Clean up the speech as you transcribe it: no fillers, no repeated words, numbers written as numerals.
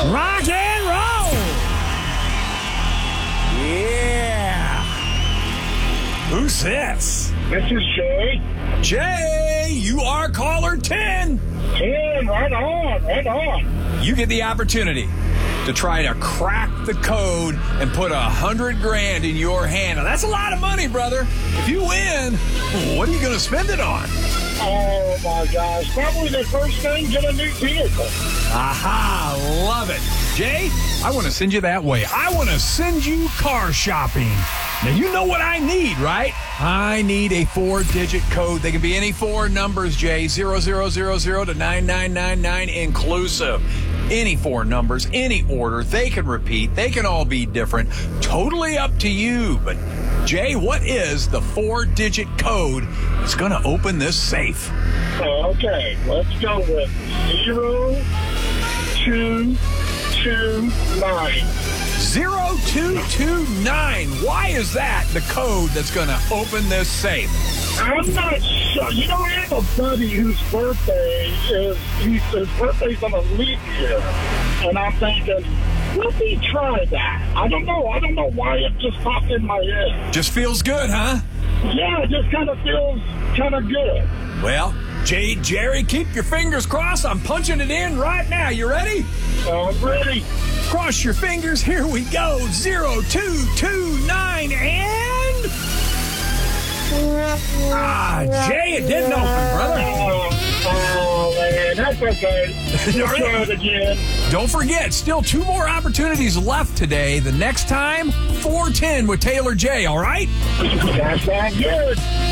Rock and roll! Yeah! Who's this? This is Jay. Jay, you are caller 10. 10, right on, right on. You get the opportunity to try to crack the code and put $100,000 in your hand. Now, that's a lot of money, brother. If you win, what are you going to spend it on? Oh, my gosh. Probably the first thing, get a new vehicle. Aha, love it. Jay, I want to send you that way. I want to send you car shopping. Now, you know what I need, right? I need a 4-digit code. They can be any 4 numbers, Jay, 0000 to 9999 inclusive. Any 4 numbers, any order, they can repeat. They can all be different. Totally up to you. But, Jay, what is the 4-digit code that's going to open this safe? Okay, let's go with 0229. 0229. Why is that the code that's going to open this safe? I'm not sure. You know, I have a buddy whose birthday his birthday's on a leap year. And I'm thinking, let me try that. I don't know why it just popped in my head. Just feels good, huh? Yeah, it just kind of feels kind of good. Well, Jerry, keep your fingers crossed. I'm punching it in right now. You ready? I'm ready. Cross your fingers. Here we go. 0229 and... Jay, it didn't open, brother. Oh, man, that's okay. Let's try it again. Don't forget, still 2 more opportunities left today. The next time, 410 with Taylor J, all right? That sounds good.